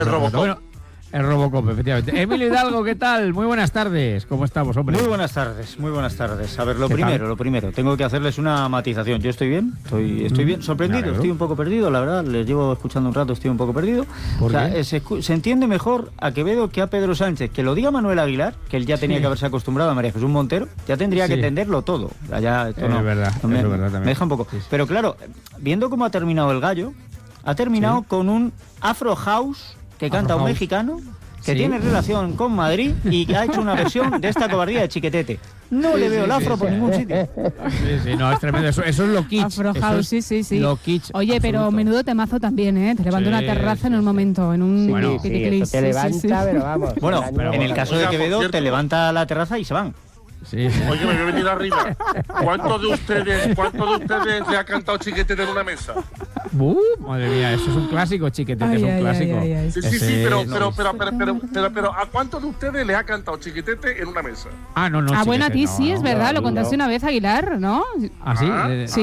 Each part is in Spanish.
Robocop. Bueno, el Robocop, efectivamente. Emilio Hidalgo, ¿qué tal? Muy buenas tardes. ¿Cómo estamos, hombre? Muy buenas tardes, muy buenas tardes. A ver, lo ¿Qué primero, tengo que hacerles una matización. Yo estoy bien, estoy bien, sorprendido, estoy un poco perdido, la verdad, les llevo escuchando un rato, estoy un poco perdido. ¿Por qué? Se entiende mejor a Quevedo que a Pedro Sánchez. Que lo diga Manuel Aguilar, que él ya tenía que haberse acostumbrado a María Jesús Montero, ya tendría que entenderlo todo. Ya, esto Es verdad, me, es verdad también. me deja un poco. Pero claro, viendo cómo ha terminado el gallo, ha terminado con un Afro House que canta un mexicano que tiene relación con Madrid y que ha hecho una versión de esta cobardía de Chiquetete. No le veo el afro por ningún sitio. Sí, no, es tremendo. Eso es lo kitsch. Afro House, sí. Lo kitsch. Oye, absoluto. pero menudo temazo también, ¿eh? Te levanta una terraza en un momento, en un Bueno, piticlis. Eso te levanta, pero vamos. Bueno, pero en el caso de Oiga, por Quevedo, cierto. te levanta la terraza y se van. Sí. Oye, me voy a venir arriba. ¿Cuántos de ustedes le ha cantado Chiquetete en una mesa? Madre mía, eso es un clásico, Chiquetete, es un clásico. Sí, pero ¿a cuántos de ustedes le ha cantado Chiquetete en una mesa? Ah, no, Ah, bueno, a ti Chiquetete, sí, no, es verdad, no, lo contaste una vez, Aguilar, ¿no? ¿Ah, sí?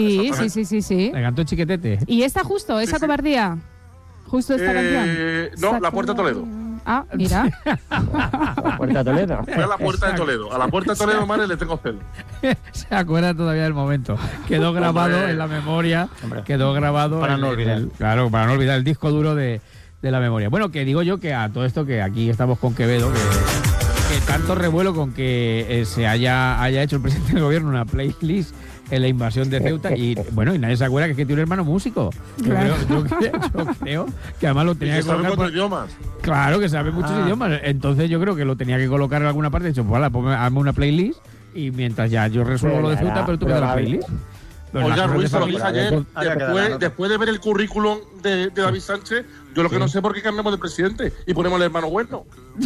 Sí. Le cantó Chiquetete. ¿Y esta justo, esa cobardía? ¿Justo esta canción? No, La Puerta de Toledo. Ah, mira. La Puerta Toledo. Fue a la Puerta de Toledo. A la Puerta de Toledo, madre, le tengo pelo. Se acuerda todavía del momento. Quedó grabado Hombre. en la memoria. Hombre. Quedó grabado Para en no olvidar. Claro, para no olvidar el disco duro de la memoria. Bueno, que digo yo que a todo esto que aquí estamos con Quevedo, que tanto revuelo con que se haya hecho el presidente del gobierno una playlist en la invasión de Ceuta y bueno, y nadie se acuerda que es que tiene un hermano músico. Claro. Yo creo que además lo Y tenía que que sabe colocar. cuatro idiomas. Claro, que sabe muchos idiomas. Entonces yo creo que lo tenía que colocar en alguna parte. He dicho, pues hazme una playlist y mientras ya yo resuelvo lo de Ceuta, pero tú me das la playlist. Pero Oiga, las cosas Ruiz, de se lo familia- dije ayer. Haya quedado la nota. Después de ver el currículum de David Sánchez, yo lo que no sé por qué cambiamos de presidente y ponemos el hermano bueno.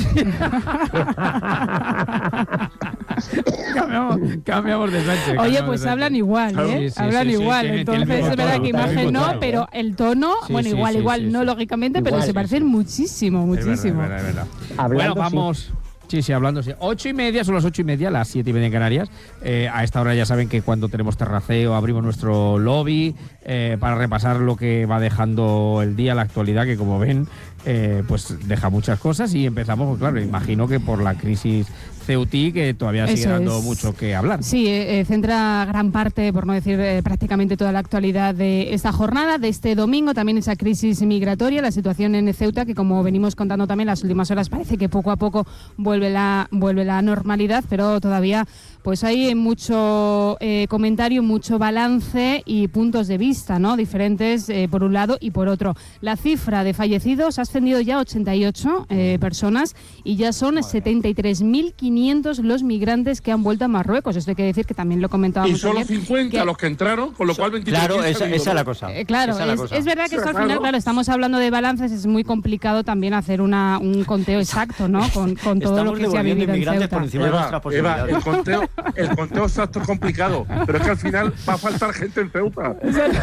cambiamos de Sánchez. Oye, cambiamos pues de hablan Sánchez. igual, ¿eh? Sí, Hablan sí, igual. tiene el Entonces mismo es verdad tono, que tiene el imagen mismo no, tono. pero el tono, Sí, bueno, sí, igual, sí, no sí. lógicamente, pero Igual, se sí, parecen muchísimo. Es verdad. Hablando, Bueno, vamos. Sí, hablando. Sí. 8:30, son las 8:30, las 7:30 en Canarias. A esta hora ya saben que cuando tenemos terraceo abrimos nuestro lobby para repasar lo que va dejando el día, la actualidad, que como ven, pues deja muchas cosas. Y empezamos, pues, claro, imagino que por la crisis ceutí, que todavía sigue Eso dando es. mucho que hablar. Sí, centra gran parte, por no decir prácticamente toda la actualidad de esta jornada, de este domingo, también esa crisis migratoria, la situación en Ceuta, que como venimos contando también las últimas horas, parece que poco a poco vuelve la normalidad, pero todavía pues hay mucho comentario, mucho balance y puntos de vista, ¿no? Diferentes por un lado y por otro. La cifra de fallecidos ha ascendido ya a 88 personas y ya son 73.500 los migrantes que han vuelto a Marruecos. Esto hay que decir que también lo comentábamos Y solo ayer, 50 que- los que entraron, con lo cual 23. Claro, esa es la cosa. Claro, Esa es la cosa. es verdad que esto al Claro. final, claro, estamos hablando de balances, es muy complicado también hacer un conteo exacto, ¿no? Con todo Estamos lo que se ha devolviendo vivido en inmigrantes por Ceuta. encima de nuestras Eva, posibilidades. el conteo exacto es complicado, pero es que al final va a faltar gente en Ceuta.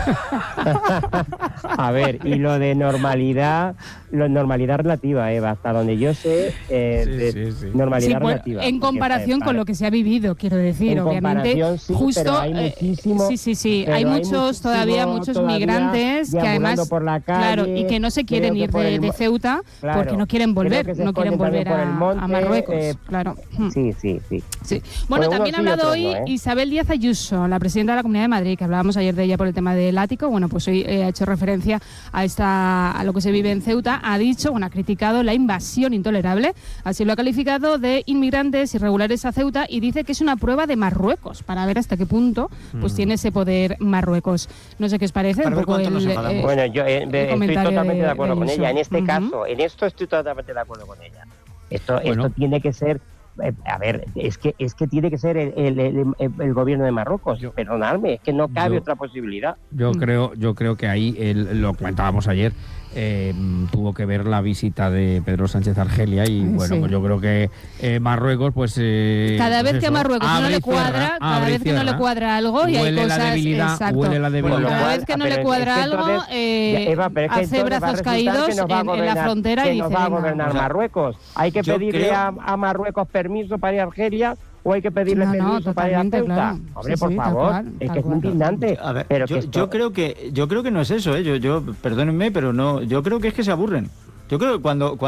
A ver, y lo de normalidad relativa, Eva, hasta donde yo sé, Sí. normalidad Sí, bueno, relativa. en porque, comparación con lo que se ha vivido, quiero decir, En obviamente, comparación, sí, justo, pero hay muchísimo- sí, pero hay hay muchos todavía migrantes que deambulando además, por la calle. claro, y que no se quieren Creo ir que por el de mo- Ceuta Claro, porque no quieren creo volver, que se no quieren esconden volver también por el a monte, Marruecos, claro. Sí. Sí. Bueno, Bueno, también ha unos sí, hablado otros hoy no, ¿eh? Isabel Díaz Ayuso, la presidenta de la Comunidad de Madrid, que hablábamos ayer de ella por el tema del ático. Bueno, pues hoy ha hecho referencia a lo que se vive en Ceuta. Ha dicho, ha criticado la invasión intolerable, así lo ha calificado, de inmigrantes irregulares a Ceuta, y dice que es una prueba de Marruecos para ver hasta qué punto pues tiene ese poder Marruecos. No sé qué os parece. Para un ver poco cuánto nos enfadamos. Bueno, yo estoy comentario totalmente de de acuerdo con Ayuso. ella. En este Ujú. caso, en esto estoy totalmente de acuerdo con ella. Esto tiene que ser, a ver, es que tiene que ser el gobierno de Marruecos. Perdonadme, es que no cabe otra posibilidad. Yo creo que ahí lo comentábamos ayer. Tuvo que ver la visita de Pedro Sánchez a Argelia y bueno, Sí. pues yo creo que Marruecos pues Cada pues vez que a eso, Marruecos no abre le y cierra, cuadra, cada abre y vez que no le cierra. cuadra algo y hay Huele cosas, la debilidad, exacto. huele la debilidad. Cada Con lo vez que no cual, le cuadra es que algo, entonces, Eva, pero es que hace entonces va a brazos resultar caídos que nos va a en la gobernar- frontera y que dice, nos va a venga. gobernar O sea, Marruecos. Hay que yo pedirle creo- a Marruecos permiso para ir a Argelia o hay que pedirle No, permiso para ir a totalmente, Ceuta. claro. Hombre, Sí, por sí, tal favor, cual, es tal que es cual. indignante. A ver, pero yo creo que no es eso, ¿eh? Yo creo que no, yo perdónenme, pero no, yo creo que es que se aburren. Yo creo que cuando